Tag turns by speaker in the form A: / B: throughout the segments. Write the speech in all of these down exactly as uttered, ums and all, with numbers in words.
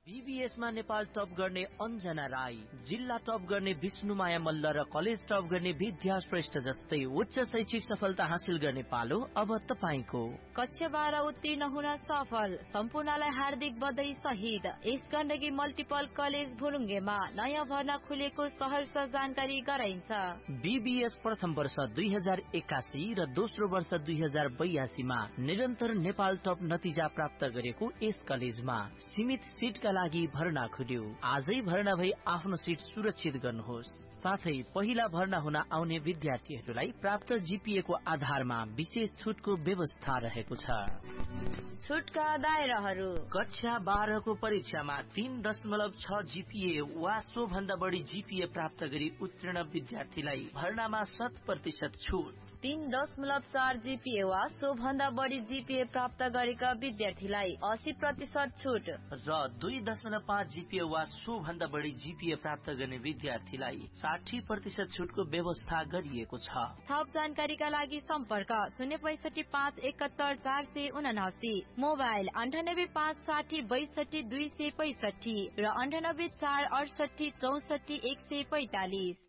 A: BBS मा Nepal top गर्ने अन्जना राई, जिल्ला टप गर्ने विष्णुमाया मल्ल र कलेज टप गर्ने विद्या श्रेष्ठ जस्तै उच्च शैक्षिक सफलता हासिल गर्ने पालो अब तपाईको।
B: कक्षा बाह्र उत्तीर्ण हुन सफल सम्पूर्णलाई हार्दिक बधाई सहित यस गण्डकी मल्टिपल कलेज भुलुङ्गेमा नयाँ भर्ना खुलेको सहर्ष जानकारी गराइन्छ।
A: बीबीएस प्रथम वर्ष दुई हजार एकासी र दोस्रो वर्ष दुई हजार बयासीमा निरन्तर नेपाल टप नतिजा प्राप्त गरेको यस कलेजमा सीमित सीटका लागि भर्ना खुल्यो। आजै भर्ना भई आफ्नो सीट सुरक्षित गर्नुहोस्। साथै पहिला भर्ना हुन आउने विद्यार्थीहरूलाई प्राप्त जीपीए को आधारमा विशेष छुटको व्यवस्था रहेको छ।
B: छुटका दायराहरू
A: कक्षा बाह्र को परीक्षामा तीन दशमलव छ जीपीए वा सो भन्दा बढी जीपीए प्राप्त गरी उत्तीर्ण विद्यार्थीलाई भर्नामा शत प्रतिशत छुट।
B: तीन दशमलव चार जीपीए वा सो भन्दा बढी जीपीए प्राप्त गरेका विद्यार्थीलाई अस्सी प्रतिशत छुट
A: र दुई दशमलव पाँच जीपीए वा सो भन्दा बढी जीपीए प्राप्त गर्ने विद्यार्थीलाई साठी प्रतिशत छुटको व्यवस्था गरिएको छ।
B: थप जानकारीका लागि सम्पर्क शून्य पैसठी पाँच एकहत्तर चार सय उनासी, मोबाइल अन्ठानब्बे पाँच साठी बैसठी दुई सय पैसठी र अन्ठानब्बे चार अडसठी चौसठी एक सय पैतालिस।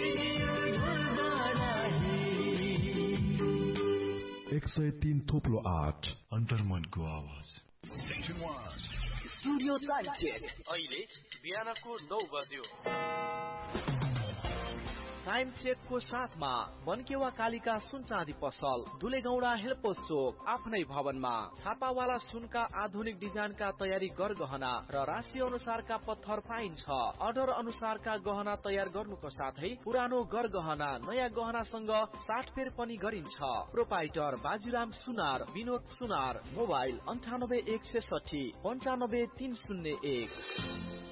C: एक सय तीन थोप्लो आठ अन्तर्मनको आवाज।
A: स्टुडियो टाइम चेक अहिले बिहानको नौ बज्यो। टाइम चेक को साथमा बनकेवा कालिका सुन चाँदी पसल, दुलेगौडा हेल्पोस चोक, आफ्नै भवनमा छापावाला सुनका आधुनिक डिजाइनका तयारी गरगहना र राशि अनुसारका पत्थर पाइन्छ। अर्डर अनुसारका गहना तयार गर्नुको साथै पुरानो गरगहना नयाँ गहनासँग साटफेर पनि गरिन्छ। प्रोपाइटर बाजीराम सुनार, विनोद सुनार, मोबाइल अन्ठानब्बे एक सय साठी पन्चानब्बे तीन शून्य एक।